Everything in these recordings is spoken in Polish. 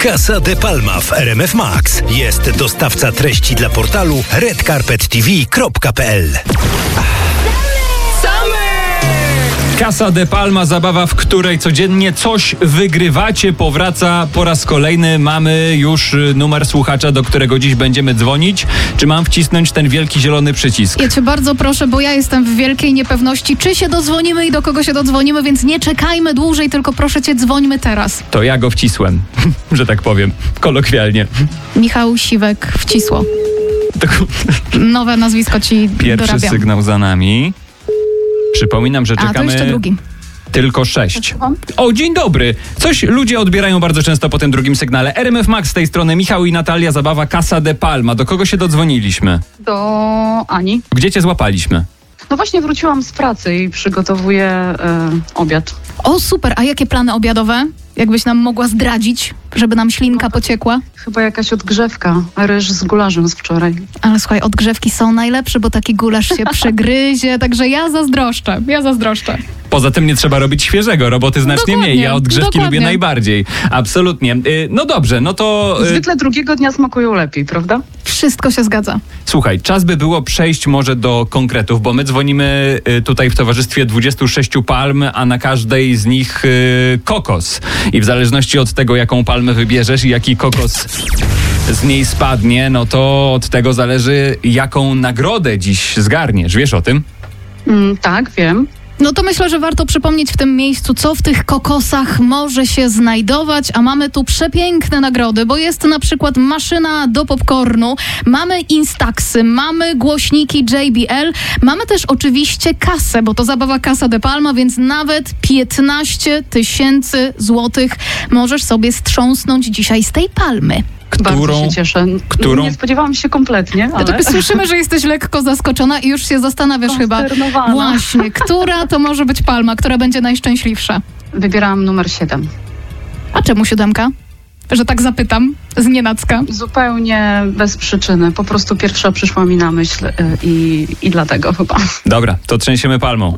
Casa de Palma w RMF Max. Jest dostawca treści dla portalu redcarpettv.pl. Casa de Palma, zabawa, w której codziennie coś wygrywacie, powraca po raz kolejny. Mamy już numer słuchacza, do którego dziś będziemy dzwonić. Czy mam wcisnąć ten wielki zielony przycisk? Ja cię bardzo proszę, bo ja jestem w wielkiej niepewności, czy się dodzwonimy i do kogo się dodzwonimy, więc nie czekajmy dłużej, tylko proszę cię, dzwońmy teraz. To ja go wcisłem, że tak powiem, kolokwialnie. Michał Siwek wcisło. Nowe nazwisko ci Pierwszy dorabiam. sygnał za nami. Przypominam, że czekamy to jeszcze drugi. Tylko 6. O, dzień dobry. Coś ludzie odbierają bardzo często po tym drugim sygnale. RMF Max z tej strony, Michał i Natalia, zabawa Casa de Palma. Do kogo się dodzwoniliśmy? Do Ani. Gdzie cię złapaliśmy? No właśnie wróciłam z pracy i przygotowuję obiad. O, super. A jakie plany obiadowe? Jakbyś nam mogła zdradzić, żeby nam ślinka pociekła? Chyba jakaś odgrzewka, ryż z gulaszem z wczoraj. Ale słuchaj, odgrzewki są najlepsze, bo taki gulasz się przegryzie, także ja zazdroszczę. Poza tym nie trzeba robić świeżego, roboty znacznie mniej. Ja odgrzewki lubię najbardziej. Absolutnie. No dobrze, no to... Zwykle drugiego dnia smakują lepiej, prawda? Wszystko się zgadza. Słuchaj, czas by było przejść może do konkretów, bo my dzwonimy tutaj w towarzystwie 26 palm, a na każdej z nich kokos. I w zależności od tego, jaką palmę wybierzesz i jaki kokos z niej spadnie, no to od tego zależy, jaką nagrodę dziś zgarniesz. Wiesz o tym? Tak, wiem. No to myślę, że warto przypomnieć w tym miejscu, co w tych kokosach może się znajdować, a mamy tu przepiękne nagrody, bo jest na przykład maszyna do popcornu, mamy Instaxy, mamy głośniki JBL, mamy też oczywiście kasę, bo to zabawa Casa de Palma, więc nawet 15 000 złotych możesz sobie strząsnąć dzisiaj z tej palmy. Bardzo się cieszę. Nie spodziewałam się kompletnie, ale... Tak słyszymy, że jesteś lekko zaskoczona i już się zastanawiasz chyba. Właśnie, która to może być palma, która będzie najszczęśliwsza? Wybierałam numer 7. A czemu 7? Że tak zapytam, znienacka. Zupełnie bez przyczyny. Po prostu pierwsza przyszła mi na myśl i dlatego chyba. Dobra, to trzęsiemy palmą.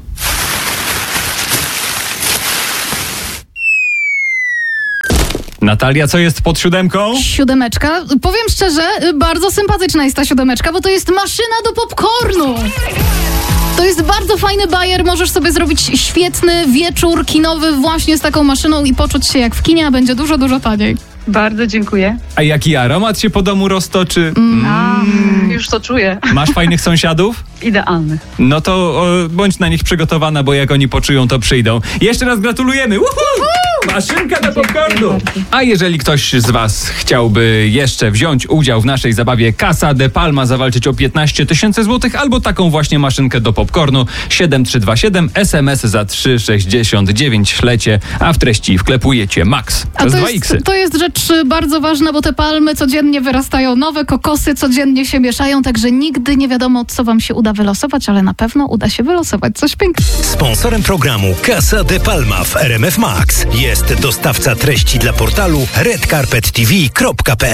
Natalia, co jest pod 7? 7. Powiem szczerze, bardzo sympatyczna jest ta 7, bo to jest maszyna do popcornu. To jest bardzo fajny bajer, możesz sobie zrobić świetny wieczór kinowy właśnie z taką maszyną i poczuć się jak w kinie, a będzie dużo, dużo taniej. Bardzo dziękuję. A jaki aromat się po domu roztoczy? Już to czuję. Masz fajnych sąsiadów? Idealnych. No to bądź na nich przygotowana, bo jak oni poczują, to przyjdą. Jeszcze raz gratulujemy! Maszynka do popcornu! A jeżeli ktoś z was chciałby jeszcze wziąć udział w naszej zabawie Casa de Palma, zawalczyć o 15 000 złotych albo taką właśnie maszynkę do popcornu, 7327, SMS za 3,69 ślecie, a w treści wklepujecie Max. A to jest rzecz bardzo ważna, bo te palmy codziennie wyrastają nowe, kokosy codziennie się mieszają, także nigdy nie wiadomo, co wam się uda wylosować, ale na pewno uda się wylosować coś pięknego. Sponsorem programu Casa de Palma w RMF Max jest dostawca treści dla portalu redcarpettv.pl.